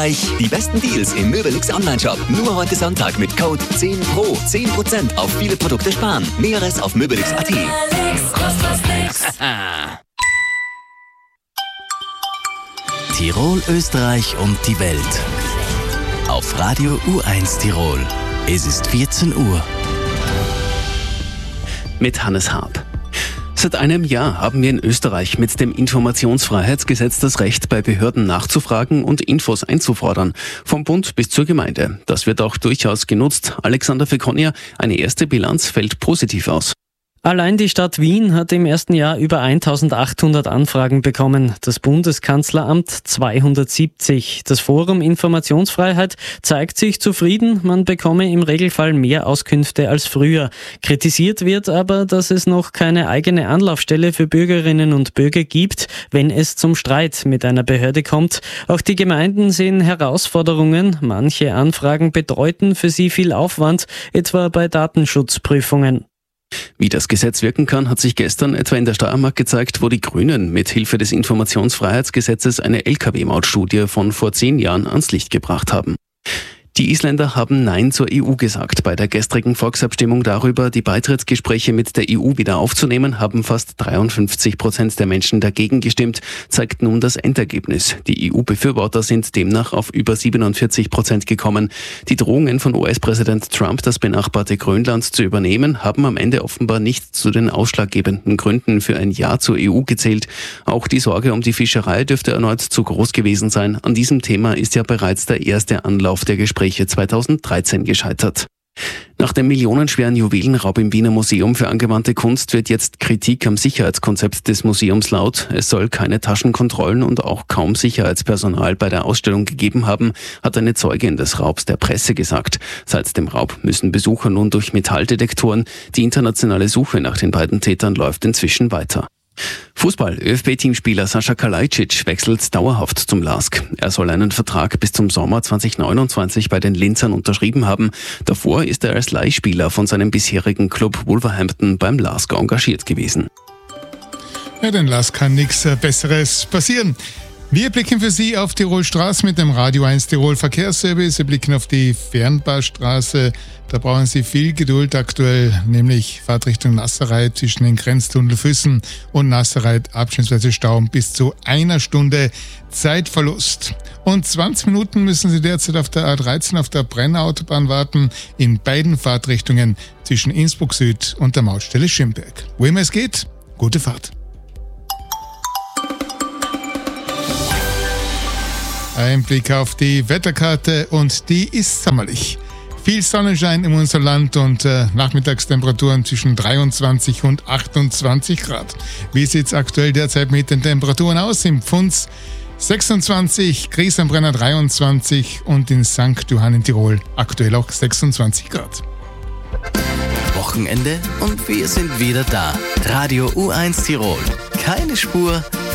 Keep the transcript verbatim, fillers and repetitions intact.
Die besten Deals im Möbelix Online-Shop. Nur heute Sonntag mit Code zehn Pro. zehn Prozent auf viele Produkte sparen. Näheres auf möbelix punkt at. Tirol, Österreich und die Welt. Auf Radio U eins Tirol. Es ist vierzehn Uhr. Mit Hannes Harp. Seit einem Jahr haben wir in Österreich mit dem Informationsfreiheitsgesetz das Recht, bei Behörden nachzufragen und Infos einzufordern. Vom Bund bis zur Gemeinde. Das wird auch durchaus genutzt. Alexander Fekonia, eine erste Bilanz fällt positiv aus. Allein die Stadt Wien hat im ersten Jahr über eintausendachthundert Anfragen bekommen, das Bundeskanzleramt zweihundertsiebzig. Das Forum Informationsfreiheit zeigt sich zufrieden, man bekomme im Regelfall mehr Auskünfte als früher. Kritisiert wird aber, dass es noch keine eigene Anlaufstelle für Bürgerinnen und Bürger gibt, wenn es zum Streit mit einer Behörde kommt. Auch die Gemeinden sehen Herausforderungen. Manche Anfragen bedeuten für sie viel Aufwand, etwa bei Datenschutzprüfungen. Wie das Gesetz wirken kann, hat sich gestern etwa in der Steiermark gezeigt, wo die Grünen mit Hilfe des Informationsfreiheitsgesetzes eine L K W-Mautstudie von vor zehn Jahren ans Licht gebracht haben. Die Isländer haben Nein zur E U gesagt. Bei der gestrigen Volksabstimmung darüber, die Beitrittsgespräche mit der E U wieder aufzunehmen, haben fast dreiundfünfzig Prozent der Menschen dagegen gestimmt, zeigt nun das Endergebnis. Die E U-Befürworter sind demnach auf über siebenundvierzig Prozent gekommen. Die Drohungen von U S-Präsident Trump, das benachbarte Grönland zu übernehmen, haben am Ende offenbar nicht zu den ausschlaggebenden Gründen für ein Ja zur E U gezählt. Auch die Sorge um die Fischerei dürfte erneut zu groß gewesen sein. An diesem Thema ist ja bereits der erste Anlauf der Gespräche zweitausenddreizehn gescheitert. Nach dem millionenschweren Juwelenraub im Wiener Museum für angewandte Kunst wird jetzt Kritik am Sicherheitskonzept des Museums laut. Es soll keine Taschenkontrollen und auch kaum Sicherheitspersonal bei der Ausstellung gegeben haben, hat eine Zeugin des Raubs der Presse gesagt. Seit dem Raub müssen Besucher nun durch Metalldetektoren. Die internationale Suche nach den beiden Tätern läuft inzwischen weiter. Fußball. ÖFB-Teamspieler Sascha Kalajdzic wechselt dauerhaft zum LASK. Er soll einen Vertrag bis zum Sommer zweitausendneunundzwanzig bei den Linzern unterschrieben haben. Davor ist er als Leihspieler von seinem bisherigen Club Wolverhampton beim LASK engagiert gewesen. Ja, den LASK kann nichts Besseres passieren. Wir blicken für Sie auf Tirol Straße mit dem Radio eins Tirol Verkehrsservice. Sie blicken auf die Fernbahnstraße. Da brauchen Sie viel Geduld aktuell, nämlich Fahrtrichtung Nasserreit zwischen den Grenztunnel Füssen und Nasserreit abschnittsweise Stau bis zu einer Stunde Zeitverlust. Und zwanzig Minuten müssen Sie derzeit auf der A dreizehn auf der Brenner-Autobahn warten, in beiden Fahrtrichtungen zwischen Innsbruck Süd und der Mautstelle Schimberg. Wo immer es geht, gute Fahrt. Ein Blick auf die Wetterkarte und die ist sommerlich. Viel Sonnenschein in unser Land und äh, Nachmittagstemperaturen zwischen dreiundzwanzig und achtundzwanzig Grad. Wie sieht es aktuell derzeit mit den Temperaturen aus? Im Pfunds sechsundzwanzig, Gries am Brenner dreiundzwanzig und in Sankt Johann in Tirol aktuell auch sechsundzwanzig Grad. Wochenende und wir sind wieder da. Radio U eins Tirol. Keine Spur,